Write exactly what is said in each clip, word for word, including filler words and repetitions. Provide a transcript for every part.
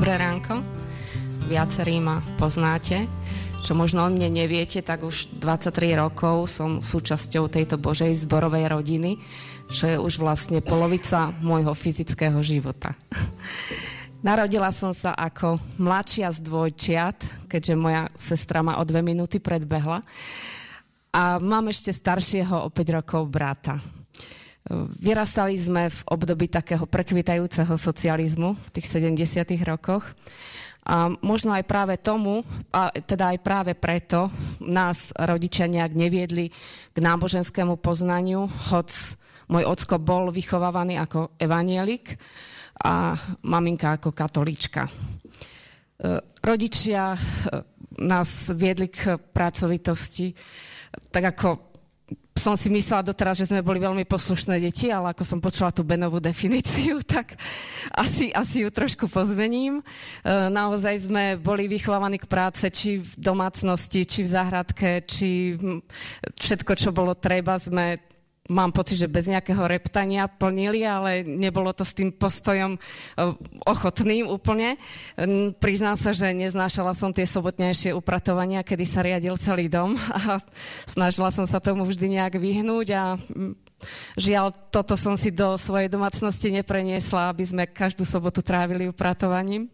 Dobré ránko, viacerí ma poznáte. Čo možno o mne neviete, tak už dvadsaťtri rokov som súčasťou tejto Božej zborovej rodiny, čo je už vlastne polovica môjho fyzického života. Narodila som sa ako mladšia z dvojčiat, keďže moja sestra ma o dve minúty predbehla. A mám ešte staršieho o päť rokov brata. Vyrastali sme v období takého prekvitajúceho socializmu v tých sedemdesiatych rokoch. A možno aj práve tomu, a teda aj práve preto nás rodičia nejak neviedli k náboženskému poznaniu, hoc môj ocko bol vychovávaný ako evanjelik a maminka ako katolíčka. Rodičia nás viedli k pracovitosti, tak ako som si myslela doteraz, že sme boli veľmi poslušné deti, ale ako som počula tú Benovú definíciu, tak asi, asi ju trošku pozmením. E, naozaj sme boli vychovávaní k práce, či v domácnosti, či v záhradke, či všetko, čo bolo treba, sme, mám pocit, že bez nejakého reptania plnili, ale nebolo to s tým postojom ochotným úplne. Priznám sa, že neznášala som tie sobotnejšie upratovania, kedy sa riadil celý dom a snažila som sa tomu vždy nejak vyhnúť a žiaľ, toto som si do svojej domácnosti nepreniesla, aby sme každú sobotu trávili upratovaním.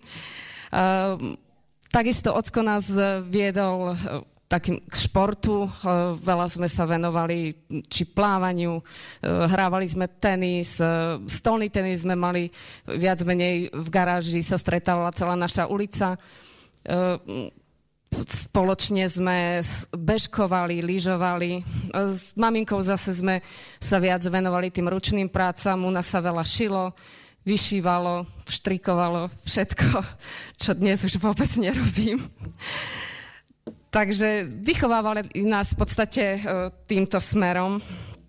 Takisto ocko nás viedol takým k športu, veľa sme sa venovali či plávaniu, hrávali sme tenis, stolný tenis sme mali viac menej v garáži, sa stretávala celá naša ulica. Spoločne sme bežkovali, lyžovali. S maminkou zase sme sa viac venovali tým ručným prácam, u nás sa veľa šilo, vyšívalo, štrikovalo, všetko, čo dnes už vôbec nerobím. Takže vychovávali nás v podstate týmto smerom.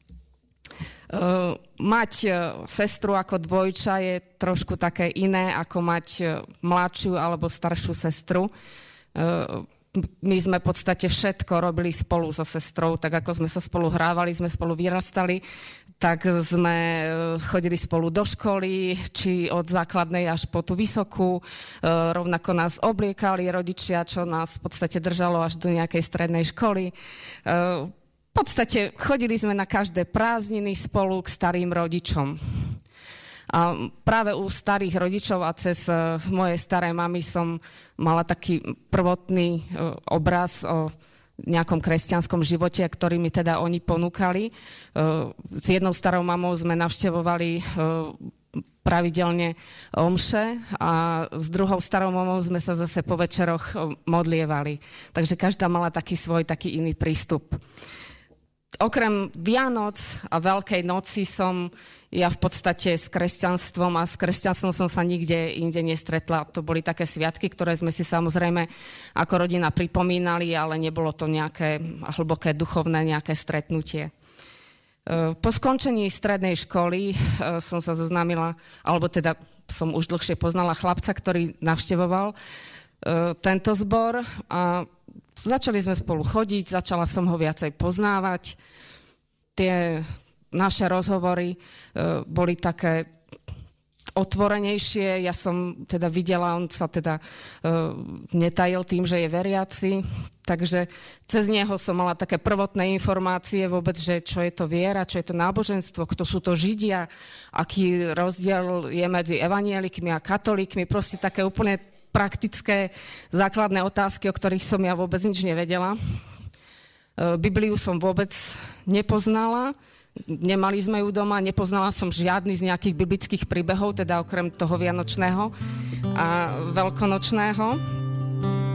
Mať sestru ako dvojča je trošku také iné, ako mať mladšiu alebo staršiu sestru. My sme v podstate všetko robili spolu so sestrou, tak ako sme sa spolu hrávali, sme spolu vyrastali, tak sme chodili spolu do školy, či od základnej až po tú vysokú, rovnako nás obliekali rodičia, čo nás v podstate držalo až do nejakej strednej školy. V podstate chodili sme na každé prázdniny spolu k starým rodičom. A práve u starých rodičov a cez moje staré mamy som mala taký prvotný obraz o nejakom kresťanskom živote, ktorý mi teda oni ponúkali. S jednou starou mamou sme navštevovali pravidelne omše a s druhou starou mamou sme sa zase po večeroch modlievali. Takže každá mala taký svoj, taký iný prístup. Okrem Vianoc a Veľkej noci som ja v podstate s kresťanstvom a s kresťanstvom som sa nikde inde nestretla. To boli také sviatky, ktoré sme si samozrejme ako rodina pripomínali, ale nebolo to nejaké hlboké duchovné nejaké stretnutie. Po skončení strednej školy som sa zoznámila, alebo teda som už dlhšie poznala chlapca, ktorý navštevoval tento zbor a začali sme spolu chodiť, začala som ho viacej poznávať. Tie naše rozhovory e, boli také otvorenejšie. Ja som teda videla, on sa teda e, netajil tým, že je veriaci. Takže cez neho som mala také prvotné informácie vôbec, že čo je to viera, čo je to náboženstvo, kto sú to Židia, aký rozdiel je medzi evanjelikmi a katolíkmi. Proste také úplne praktické základné otázky, o ktorých som ja vôbec nič nevedela. Bibliu som vôbec nepoznala, nemali sme ju doma, nepoznala som žiadny z nejakých biblických príbehov, teda okrem toho vianočného a veľkonočného.